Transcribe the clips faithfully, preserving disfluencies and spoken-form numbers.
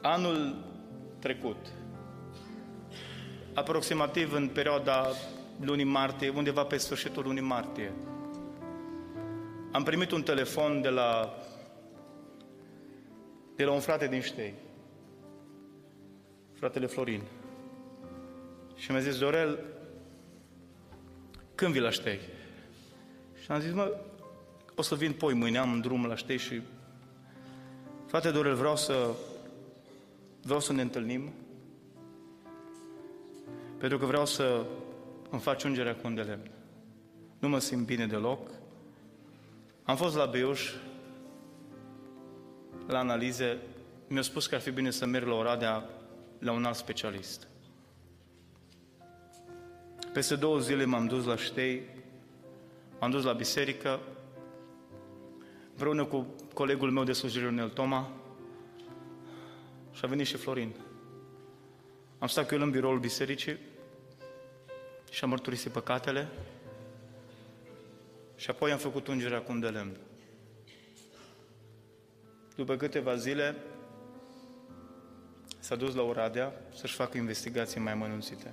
Anul trecut, aproximativ în perioada lunii martie, undeva pe sfârșitul lunii martie, am primit un telefon de la, de la un frate din Ștei, fratele Florin. Și mi-a zis: Dorel, când vii la Ștei? Și am zis: mă, o să vin poi mâine, am drum la Ștei și... Frate Dorel, vreau să, vreau să ne întâlnim, pentru că vreau să îmi faci ungerea cu un de lemn. Nu mă simt bine deloc. Am fost la Beiuș, la analize, mi-a spus că ar fi bine să merg la Oradea la un alt specialist. Peste două zile m-am dus la Ștei, m-am dus la biserică, împreună cu colegul meu de slujire, Ionel Toma, și a venit și Florin. Am stat cu el în biroul bisericii și am mărturisit păcatele și apoi am făcut ungerea cu un de lemn. După câteva zile s-a dus la Oradea să-și facă investigații mai amănunțite.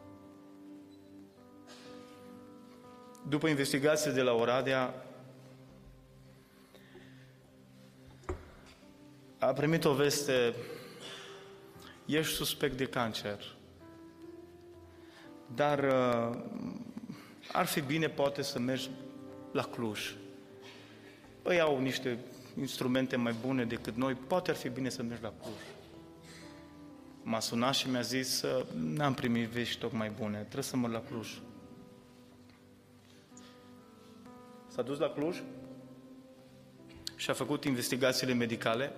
După investigații de la Oradea, a primit o veste: ești suspect de cancer, dar uh, ar fi bine poate să mergi la Cluj. Păi au niște instrumente mai bune decât noi, poate ar fi bine să mergi la Cluj. M-a sunat și mi-a zis: n-am primit vești tocmai bune, trebuie să merg la Cluj. S-a dus la Cluj și a făcut investigațiile medicale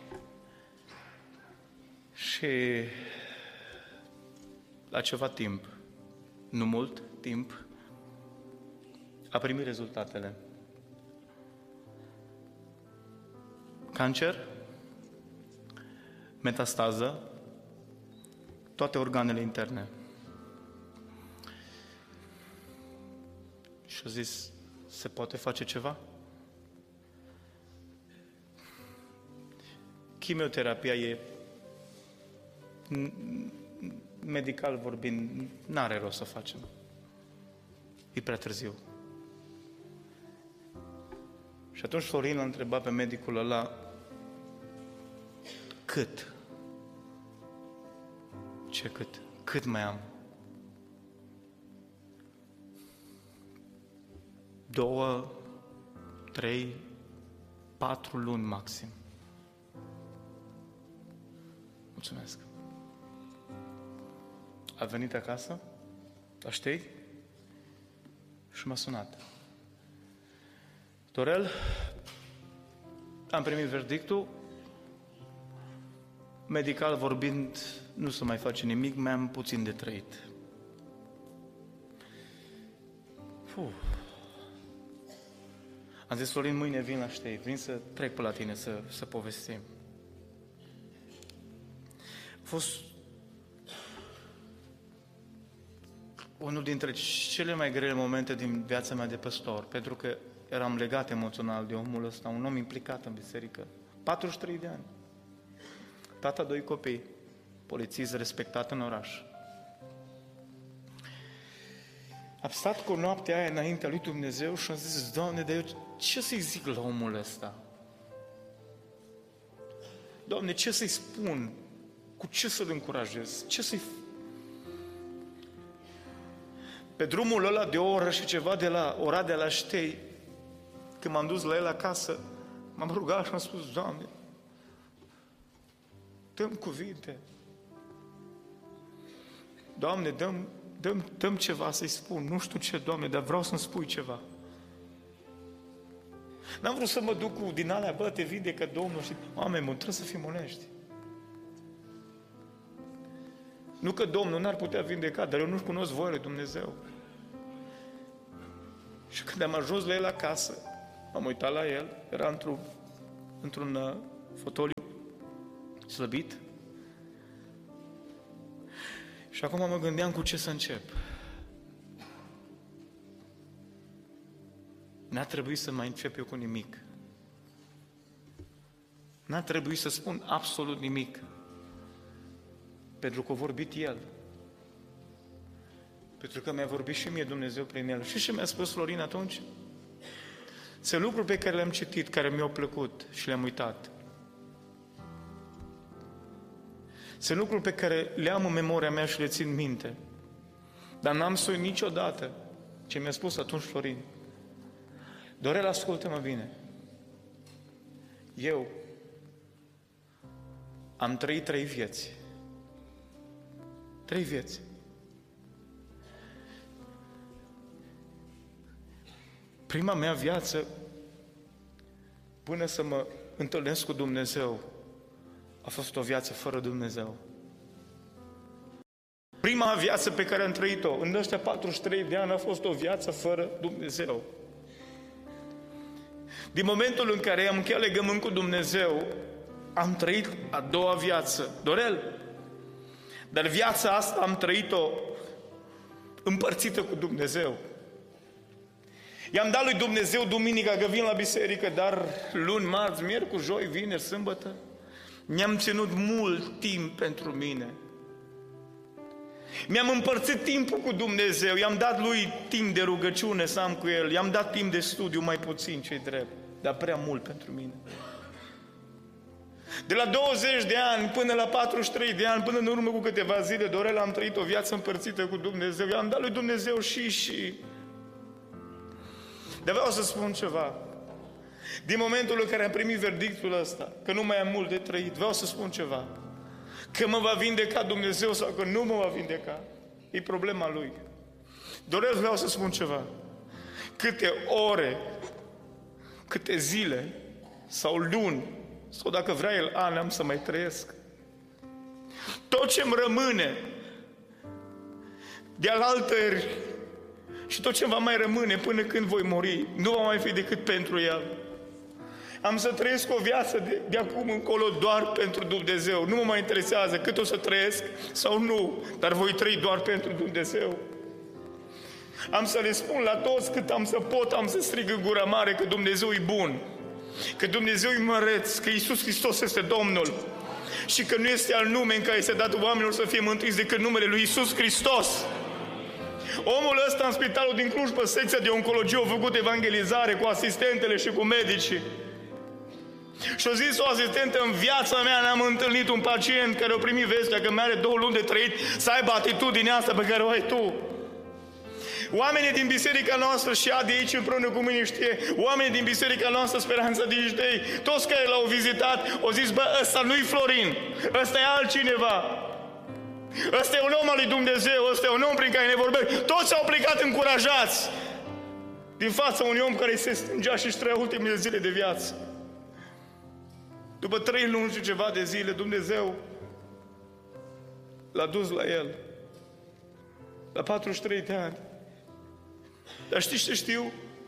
și la ceva timp, nu mult timp, a primit rezultatele. Cancer, metastază, toate organele interne. Și a zis: se poate face ceva? Chimioterapia e, medical vorbind, n-are rost să facem. E prea târziu. Și atunci Florin l-a întrebat pe medicul ăla: cât? Ce cât? Cât mai am? Două, trei, patru luni maxim. Mulțumesc. A venit acasă, la Ștei, și m-a sunat: Dorel, am primit verdictul, medical vorbind, nu se mai face nimic, mai am puțin de trăit. Puh. Am zis: Florin, mâine vin la Ștei, vin să trec pe la tine, să, să povestim. A fost unul dintre cele mai grele momente din viața mea de păstor, pentru că eram legat emoțional de omul ăsta, un om implicat în biserică, patruzeci și trei de ani, tata doi copii, polițist respectat în oraș. Am stat cu noaptea aia înaintea lui Dumnezeu și am zis: Doamne, dar eu ce să-i zic la omul ăsta? Doamne, ce să-i spun? Cu ce să-l încurajez? Ce să-i... Pe drumul ăla de o oră și ceva de la Oradea la Ștei, când m-am dus la el acasă, m-am rugat și am spus: Doamne, dă-mi cuvinte. Doamne, dă-mi, dă-mi, dă-mi ceva să-i spun. Nu știu ce, Doamne, dar vreau să-mi spui ceva. N-am vrut să mă duc cu din alea: bă, te vindecă Domnul, și oameni buni, trebuie să fim onești. Nu că Domnul n-ar putea vindeca, dar eu nu cunosc voia lui Dumnezeu. Și când am ajuns la el acasă, m-am uitat la el, era într-un, într-un uh, fotoliu slăbit. Și acum mă gândeam cu ce să încep. N-a trebuit să mai încep eu cu nimic. N-a trebuit să spun absolut nimic. Pentru că a vorbit El. Pentru că mi-a vorbit și mie Dumnezeu prin El. Și ce mi-a spus Florin atunci? Sunt lucruri pe care le-am citit, care mi-au plăcut și le-am uitat. Sunt lucruri pe care le am în memoria mea și le țin minte. Dar n-am să uit niciodată ce mi-a spus atunci Florin. Dorel, ascultă-mă bine. Eu am trăit trei vieți. Trei vieți. Prima mea viață, până să mă întâlnesc cu Dumnezeu, a fost o viață fără Dumnezeu. Prima viață pe care am trăit-o, în ăștia patruzeci și trei de ani, a fost o viață fără Dumnezeu. Din momentul în care am încheiat legământ cu Dumnezeu, am trăit a doua viață. Dorel, dar viața asta am trăit-o împărțită cu Dumnezeu. I-am dat lui Dumnezeu duminica că vin la biserică, dar luni, marți, miercuri, joi, vineri, sâmbătă, mi-am ținut mult timp pentru mine. Mi-am împărțit timpul cu Dumnezeu, i-am dat lui timp de rugăciune să am cu El, i-am dat timp de studiu mai puțin, ce-i drept, dar prea mult pentru mine. De la douăzeci de ani până la patruzeci și trei de ani, până în urmă cu câteva zile, Dorel, am trăit o viață împărțită cu Dumnezeu, i-am dat lui Dumnezeu și și... Dar vreau să spun ceva. Din momentul în care am primit verdictul ăsta, că nu mai am mult de trăit, vreau să spun ceva. Că mă va vindeca Dumnezeu sau că nu mă va vindeca, e problema Lui. Doresc, vreau să spun ceva. Câte ore, câte zile sau luni, sau dacă vrea El ani, am să mai trăiesc. Tot ce-mi rămâne de alaltări și tot ce va mai rămâne până când voi muri, nu va mai fi decât pentru El. Am să trăiesc o viață de, de acum încolo doar pentru Dumnezeu. Nu mă mai interesează cât o să trăiesc sau nu, dar voi trăi doar pentru Dumnezeu. Am să le spun la toți cât am să pot, am să strig în gura mare că Dumnezeu e bun, că Dumnezeu e măreț, că Iisus Hristos este Domnul și că nu este alt nume în care este dat oamenilor să fie mântuiți decât numele lui Iisus Hristos. Omul ăsta în spitalul din Cluj, pe secția de oncologie, a făcut evangelizare cu asistentele și cu medicii. Și a zis o asistentă, în viața mea n-am întâlnit un pacient care a primit vestea că mai are două luni de trăit să aibă atitudinea asta pe care o ai tu. Oamenii din biserica noastră, și Adi aici împreună cu mine știe, oamenii din biserica noastră, Speranța Dijdei, toți care l-au vizitat, au zis, bă, ăsta nu-i Florin, ăsta e altcineva. Ăsta e un om al lui Dumnezeu, ăsta e un om prin care ne vorbește. Toți au plecat încurajați din fața unui om care se strângea și își trăia ultimele zile de viață. După trei luni și ceva de zile, Dumnezeu l-a dus la el. La patruzeci și trei de ani. Dar știți ce știu?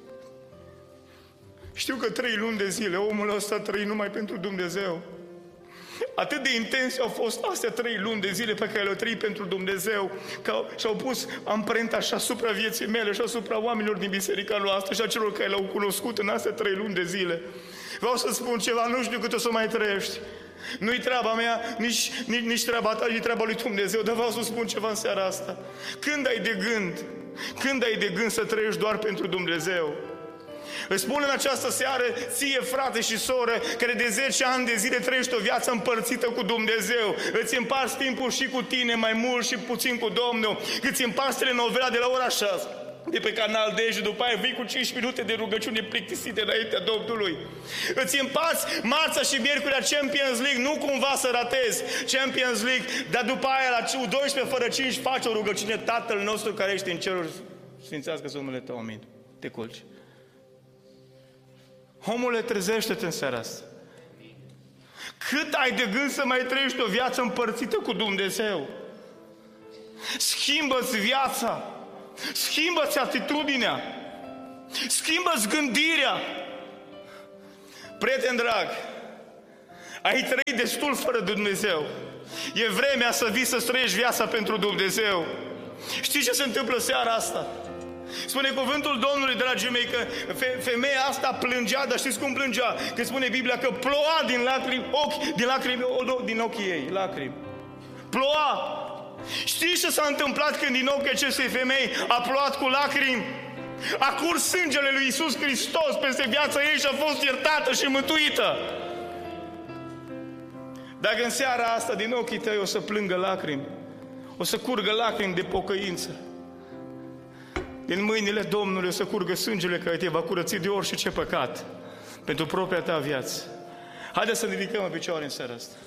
Știu că trei luni de zile omul ăsta a trăit numai pentru Dumnezeu. Atât de intense au fost astea trei luni de zile pe care le-au trăit pentru Dumnezeu, că și-au pus amprenta și asupra vieții mele și asupra oamenilor din biserica noastră și a celor care l-au cunoscut în astea trei luni de zile. Vreau să spun ceva, nu știu cât o să mai trăiești. Nu-i treaba mea, nici, nici, nici treaba ta, e treaba lui Dumnezeu, dar vreau să spun ceva în seara asta. Când ai de gând, când ai de gând să trăiești doar pentru Dumnezeu? Îți spun în această seară, ție, frate și soră, care de zece ani de zile trăiești o viață împărțită cu Dumnezeu, îți împarți timpul și cu tine mai mult și puțin cu Domnul, îți împarți telenovela de la ora șase de pe Canal D și după aia vii cu cinci minute de rugăciune plictisite înaintea Domnului. Îți împarți marța și miercurea Champions League, nu cumva să ratezi Champions League, dar după aia la U doisprezece fără cinci faci o rugăciune, Tatăl nostru care ești în ceruri, sfințească-se numele Tău, amin. Te culci. Omule, trezește-te în seara asta. Cât ai de gând să mai trăiești o viață împărțită cu Dumnezeu? Schimbă-ți viața, schimbă-ți atitudinea, schimbă-ți gândirea. Prieten drag, ai trăit destul fără Dumnezeu. E vremea să vii să trăiești viața pentru Dumnezeu. Știi ce se întâmplă seara asta? Spune cuvântul Domnului, dragii mei, că femeia asta plângea, dar știți cum plângea? Că spune Biblia că ploua din lacrimi, ochi, din lacrimi, din ochii ei, lacrimi. Ploua. Știți ce s-a întâmplat când din ochii acestei femei a plouat cu lacrimi? A curs sângele lui Iisus Hristos peste viața ei și a fost iertată și mântuită. Dacă în seara asta din ochii tăi o să plângă lacrimi, o să curgă lacrimi de pocăință, din mâinile Domnului o să curgă sângele care te va curăți de orice ce păcat pentru propria ta viață. Haideți să ne ridicăm în picioare în seara asta.